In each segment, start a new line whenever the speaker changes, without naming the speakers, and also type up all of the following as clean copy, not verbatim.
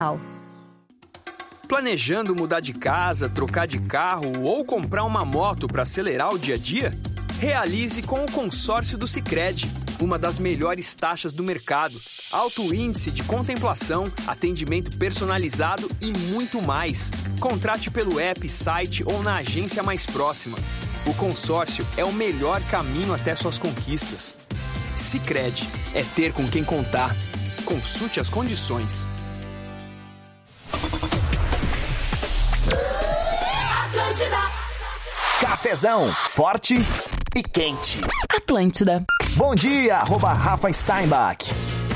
Planejando mudar de casa, trocar de carro ou comprar uma moto para acelerar o dia a dia? Realize com o consórcio do Sicredi, uma das melhores taxas do mercado, alto índice de contemplação, atendimento personalizado e muito mais. Contrate pelo app, site ou na agência mais próxima. O consórcio é o melhor caminho até suas conquistas. Sicredi, é ter com quem contar. Consulte as condições.
Cafezão, forte e quente.
Atlântida.
Bom dia, @Rafa Steinbach.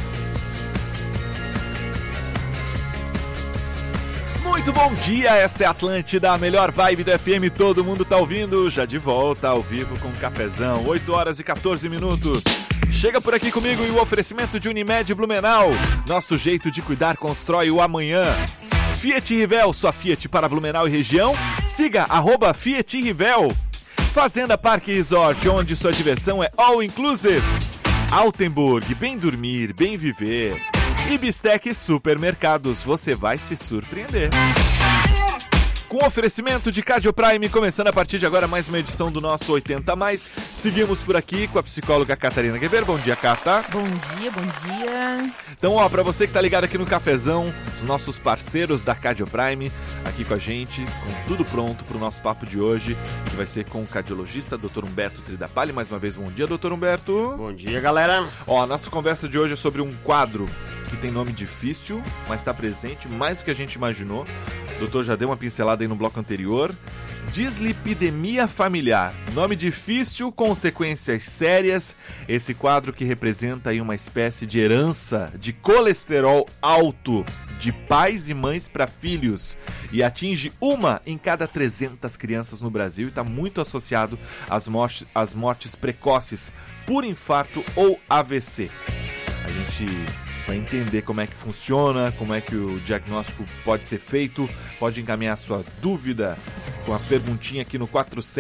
Muito bom dia, essa é a Atlântida, a melhor vibe do FM, todo mundo tá ouvindo, já de volta ao vivo com o Cafezão, 8 horas e 14 minutos. Chega por aqui comigo e o oferecimento de Unimed Blumenau. Nosso jeito de cuidar constrói o amanhã. Fiat Rivel, sua Fiat para Blumenau e região. Siga @Fiat Rivel. Fazenda Parque Resort, onde sua diversão é all inclusive. Altenburg, bem dormir, bem viver. E Bistec Supermercados, você vai se surpreender. Com oferecimento de Cardio Prime, começando a partir de agora mais uma edição do nosso 80+. Seguimos por aqui com a psicóloga Catarina Gueber. Bom dia, Cata.
Bom dia, bom dia.
Então, pra você que tá ligado aqui no Cafezão, os nossos parceiros da Cardio Prime, aqui com a gente, com tudo pronto pro nosso papo de hoje, que vai ser com o cardiologista, Dr. Humberto Tridapalli. Mais uma vez, bom dia, Dr. Humberto.
Bom dia, galera.
A nossa conversa de hoje é sobre um quadro que tem nome difícil, mas está presente mais do que a gente imaginou. O doutor já deu uma pincelada aí no bloco anterior. Dislipidemia familiar. Nome difícil, consequências sérias. Esse quadro que representa aí uma espécie de herança de colesterol alto de pais e mães para filhos e atinge 1 em cada 300 crianças no Brasil e está muito associado às mortes precoces por infarto ou AVC. A gente vai entender como é que funciona, como é que o diagnóstico pode ser feito, pode encaminhar sua dúvida com a perguntinha aqui no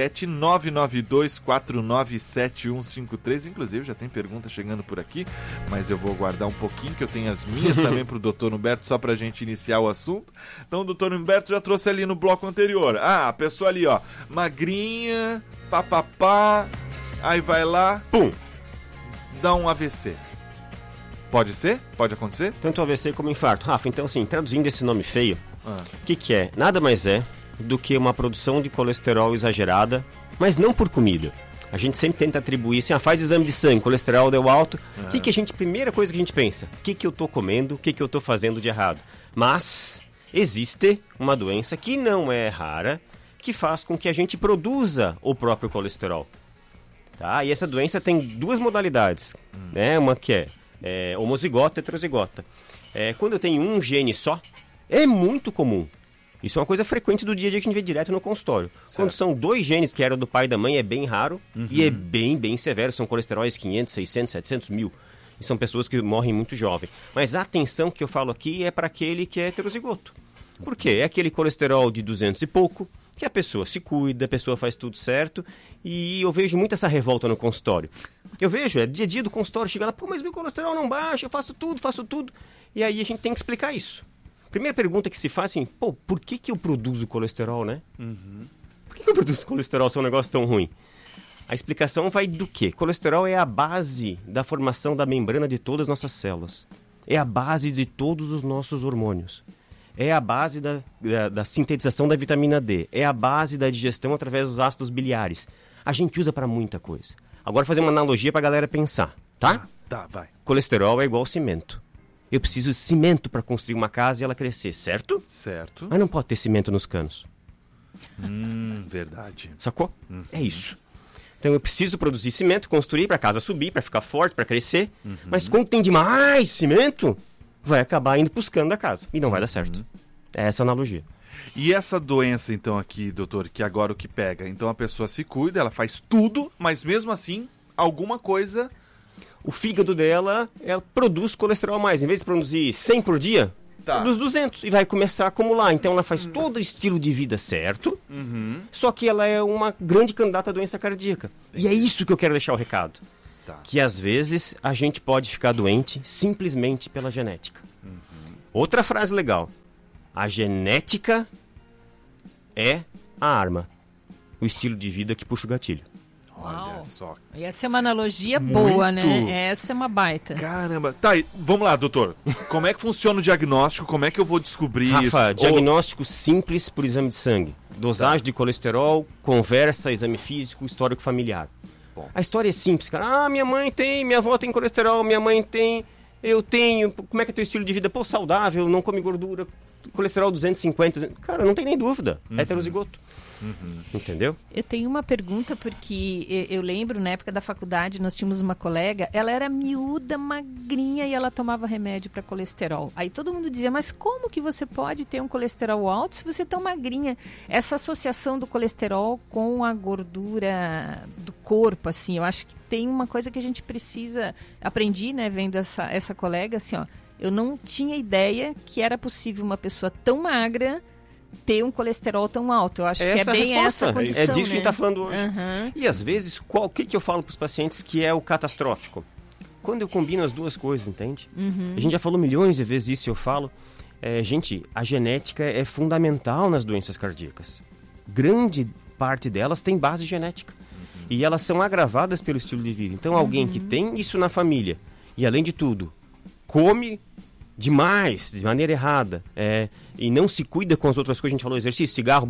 47992497153. Inclusive já tem pergunta chegando por aqui, mas eu vou aguardar um pouquinho que eu tenho as minhas também pro Dr. Humberto, só pra gente iniciar o assunto. Então o Dr. Humberto já trouxe ali no bloco anterior. A pessoa ali, magrinha, papapá, aí vai lá, pum, dá um AVC. Pode ser? Pode acontecer?
Tanto AVC como infarto. Rafa, então assim, traduzindo esse nome feio, o que é? Nada mais é do que uma produção de colesterol exagerada, mas não por comida. A gente sempre tenta atribuir assim, faz exame de sangue, colesterol deu alto. Primeira coisa que a gente pensa, o que eu tô comendo, o que eu tô fazendo de errado? Mas existe uma doença que não é rara, que faz com que a gente produza o próprio colesterol. Tá? E essa doença tem duas modalidades, né? Uma que é homozigota e heterozigota. Quando eu tenho um gene só, é muito comum. Isso é uma coisa frequente do dia a dia que a gente vê direto no consultório. Certo. Quando são 2 genes que eram do pai e da mãe, é bem raro e é bem, bem severo. São colesteróis 500, 600, 700 mil. E são pessoas que morrem muito jovem. Mas a atenção que eu falo aqui é para aquele que é heterozigoto. Por quê? É aquele colesterol de 200 e pouco, que a pessoa se cuida, a pessoa faz tudo certo, e eu vejo muito essa revolta no consultório. Eu vejo, dia a dia do consultório, chega lá, mas meu colesterol não baixa, eu faço tudo, e aí a gente tem que explicar isso. Primeira pergunta que se faz assim, por que eu produzo colesterol, né? Por que eu produzo colesterol se é um negócio tão ruim? A explicação vai do quê? Colesterol é a base da formação da membrana de todas as nossas células. É a base de todos os nossos hormônios. É a base da sintetização da vitamina D. É a base da digestão através dos ácidos biliares. A gente usa para muita coisa. Agora fazer uma analogia para a galera pensar, tá?
Tá, vai.
Colesterol é igual cimento. Eu preciso de cimento para construir uma casa e ela crescer, certo?
Certo.
Mas não pode ter cimento nos canos.
Verdade.
Sacou? É isso. Então eu preciso produzir cimento, construir para a casa subir, para ficar forte, para crescer. Mas quando tem demais cimento, vai acabar indo buscando a casa. E não vai dar certo. É essa a analogia.
E essa doença, então, aqui, doutor, que agora o que pega? Então a pessoa se cuida, ela faz tudo, mas mesmo assim, alguma coisa...
O fígado dela, ela produz colesterol a mais. Em vez de produzir 100 por dia, produz 200. E vai começar a acumular. Então ela faz todo o estilo de vida certo, só que ela é uma grande candidata à doença cardíaca. E é isso que eu quero deixar o recado. Que às vezes a gente pode ficar doente simplesmente pela genética. Outra frase legal. A genética é a arma. O estilo de vida que puxa o gatilho.
Olha só.
E essa é uma analogia
Muito.
boa, né? Essa é uma baita.
Caramba. Tá, vamos lá, doutor. Como é que funciona o diagnóstico? Como é que eu vou descobrir isso?
Rafa, diagnóstico simples por exame de sangue. Dosagem de colesterol, conversa, exame físico, histórico familiar.
Bom.
A história é simples, cara. Minha mãe tem, minha avó tem colesterol, minha mãe tem, eu tenho. Como é que é teu estilo de vida? Pô, saudável, não come gordura, colesterol 250. Cara, não tem nem dúvida. Heterozigoto. Entendeu?
Eu tenho uma pergunta, porque eu lembro, na época da faculdade, nós tínhamos uma colega, ela era miúda, magrinha, e ela tomava remédio para colesterol. Aí todo mundo dizia, mas como que você pode ter um colesterol alto se você é tão magrinha? Essa associação do colesterol com a gordura do corpo, assim, eu acho que tem uma coisa que a gente precisa... Aprendi, né, vendo essa colega, assim, ó, eu não tinha ideia que era possível uma pessoa tão magra ter um colesterol tão alto. Eu acho que é bem essa condição,
é disso que a gente está
né?
falando hoje. E às vezes, o que eu falo para os pacientes que é o catastrófico? Quando eu combino as duas coisas, entende? A gente já falou milhões de vezes isso, eu falo. Gente, a genética é fundamental nas doenças cardíacas. Grande parte delas tem base genética. E elas são agravadas pelo estilo de vida. Então, alguém que tem isso na família e, além de tudo, come demais, de maneira errada, e não se cuida com as outras coisas, a gente falou exercício, cigarro,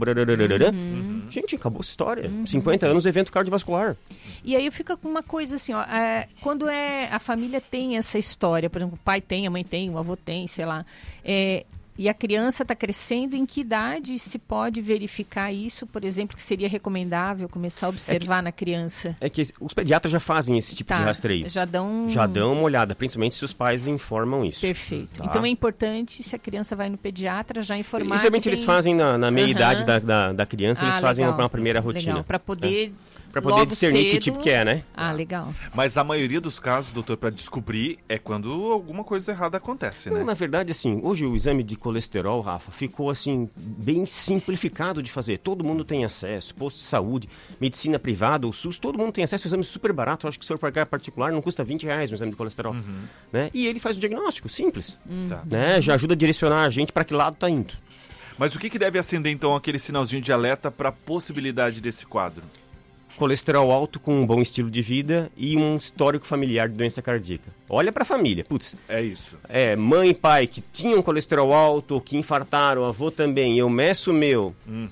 gente, acabou essa história. 50 anos, evento cardiovascular.
E aí fica com uma coisa assim, ó, quando a família tem essa história, por exemplo, o pai tem, a mãe tem, o avô tem, sei lá, e a criança está crescendo, em que idade se pode verificar isso, por exemplo, que seria recomendável começar a observar na criança?
É que os pediatras já fazem esse tipo de rastreio.
Já dão
uma olhada, principalmente se os pais informam isso.
Perfeito.
Tá?
Então é importante, se a criança vai no pediatra, já informar.
E geralmente eles fazem na meia-idade da criança, eles fazem uma primeira rotina.
Para poder...
Para poder discernir
cedo.
que tipo que é, né?
Ah, legal.
Mas a maioria dos casos, doutor, para descobrir é quando alguma coisa errada acontece, né?
Não, na verdade, assim, hoje o exame de colesterol, Rafa, ficou assim, bem simplificado de fazer. Todo mundo tem acesso, posto de saúde, medicina privada, o SUS, todo mundo tem acesso, um exame super barato. Eu acho que se for pagar particular não custa R$20 um exame de colesterol. Né? E ele faz o diagnóstico, simples. Né? Já ajuda a direcionar a gente para que lado tá indo.
Mas o que deve acender, então, aquele sinalzinho de alerta para a possibilidade desse quadro?
Colesterol alto com um bom estilo de vida e um histórico familiar de doença cardíaca. Olha pra família, putz.
É isso.
Mãe e pai que tinham colesterol alto ou que infartaram, avô também, eu meço o meu.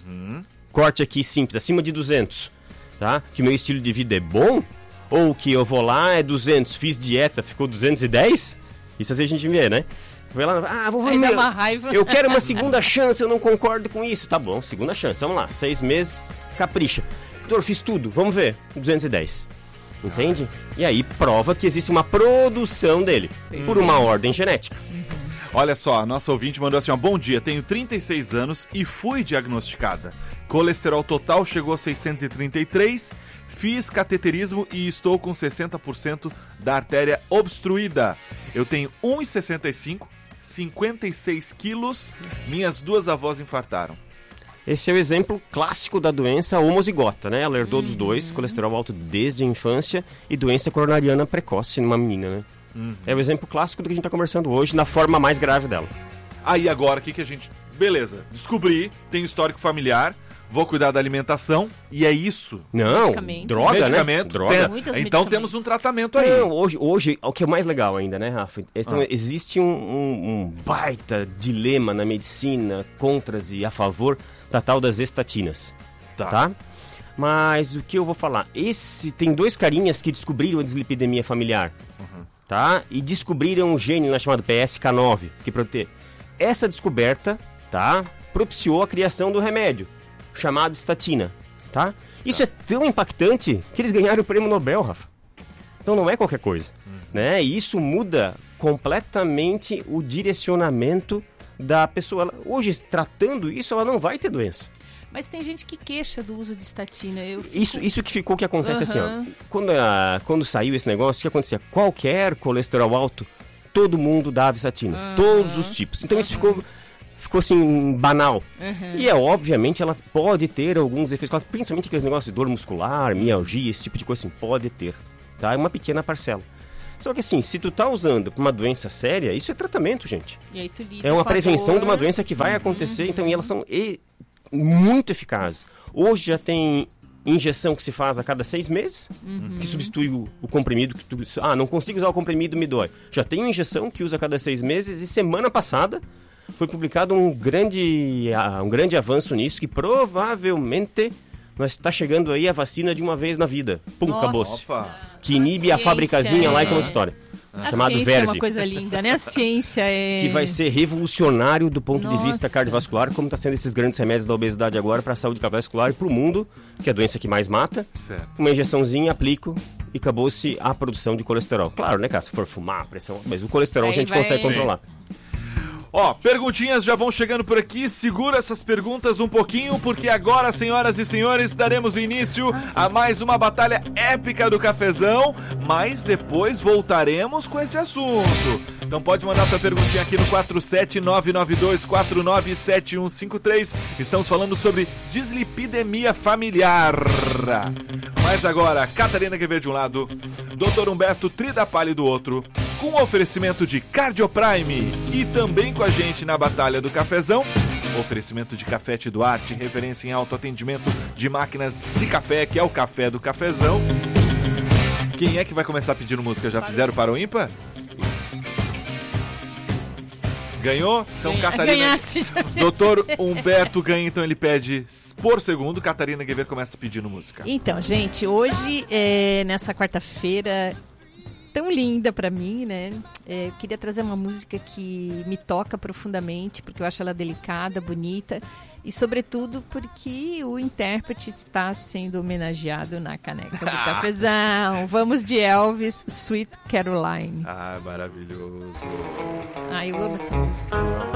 Corte aqui simples, acima de 200, tá? Que o meu estilo de vida é bom, ou que eu vou lá, é 200, fiz dieta, ficou 210? Isso às vezes a gente vê, né? Vai lá, vou ver.
Dá uma raiva.
Eu quero uma segunda chance, eu não concordo com isso. Tá bom, segunda chance, vamos lá, 6 meses, capricha. Doutor, fiz tudo, vamos ver, 210. Entende? E aí prova que existe uma produção dele, por uma ordem genética.
Olha só, a nossa ouvinte mandou assim, ó, bom dia, tenho 36 anos e fui diagnosticada. Colesterol total chegou a 633, fiz cateterismo e estou com 60% da artéria obstruída. Eu tenho 1,65, 56 quilos, minhas duas avós infartaram.
Esse é o exemplo clássico da doença homozigota, né? Ela herdou dos dois, colesterol alto desde a infância e doença coronariana precoce numa menina, né? É o exemplo clássico do que a gente está conversando hoje, na forma mais grave dela.
Aí agora, o que a gente... Beleza, descobri, tem histórico familiar, vou cuidar da alimentação e é isso.
Não,
Medicamento.
droga,
Medicamento,
né? Droga.
Então temos um tratamento aí.
Não, hoje, o que é mais legal ainda, né, Rafa? Existe um baita dilema na medicina, contras e a favor da tal das estatinas, tá? Mas o que eu vou falar? Tem dois carinhas que descobriram a dislipidemia familiar, tá? E descobriram um gene lá chamado PSK9, que protege. Essa descoberta, tá? Propiciou a criação do remédio, chamado estatina, tá? Isso é tão impactante que eles ganharam o prêmio Nobel, Rafa. Então não é qualquer coisa, né? E isso muda completamente o direcionamento da pessoa. Hoje, tratando isso, ela não vai ter doença.
Mas tem gente que queixa do uso de estatina.
Isso que ficou, que acontece assim, ó. Quando saiu esse negócio, o que acontecia? Qualquer colesterol alto, todo mundo dava estatina. Todos os tipos. Então isso ficou assim, banal. E obviamente, ela pode ter alguns efeitos, principalmente aqueles negócios de dor muscular, mialgia, esse tipo de coisa assim, pode ter. Tá? É uma pequena parcela. Só que assim, se tu tá usando pra uma doença séria, isso é tratamento, gente.
E aí tu lida
É uma
com a
prevenção
dor.
de uma doença que vai acontecer, então e elas são muito eficazes. Hoje já tem injeção que se faz a cada 6 meses, que substitui o comprimido. Que tu, não consigo usar o comprimido, me dói. Já tem uma injeção que usa a cada 6 meses e semana passada foi publicado um grande avanço nisso, que provavelmente nós está chegando aí a vacina de uma vez na vida. Pum,
Nossa.
acabou-se.
Opa.
Que inibe a fabricazinha lá e aquela
é.
história.
A
Chamado
ciência é
Verve.
uma coisa linda, né? A ciência é...
Que vai ser revolucionário do ponto de vista
Nossa.
cardiovascular, como está sendo esses grandes remédios da obesidade agora para a saúde cardiovascular e para o mundo, que é a doença que mais mata.
Certo.
Uma injeçãozinha, aplico e acabou-se a produção de colesterol. Claro, né, cara? Se for fumar, pressão, mas o colesterol
Aí
a gente
vai-
consegue controlar.
Ó, perguntinhas já vão chegando por aqui. Segura essas perguntas um pouquinho, porque agora, senhoras e senhores, daremos início a mais uma batalha épica do cafezão, mas depois voltaremos com esse assunto. Então pode mandar sua perguntinha aqui no 47992497153. Estamos falando sobre dislipidemia familiar. Mas agora, Catarina Quevedo de um lado, Dr. Humberto Tridapalli do outro, com oferecimento de Cardioprime e também com a gente na Batalha do Cafezão. Oferecimento de Café Duarte, referência em autoatendimento de máquinas de café, que é o Café do Cafezão. Quem é que vai começar pedindo música? Já fizeram para o ímpar? Ganhou? Então Catarina...
Ganhasse já.
Doutor Humberto ganha, então ele pede por segundo. Catarina Guevara começa pedindo música.
Então, gente, hoje, nessa quarta-feira tão linda pra mim, né? Eu queria trazer uma música que me toca profundamente, porque eu acho ela delicada, bonita, e sobretudo porque o intérprete está sendo homenageado na caneca do cafezão. Vamos de Elvis, Sweet Caroline.
Ah, maravilhoso.
Eu amo essa música.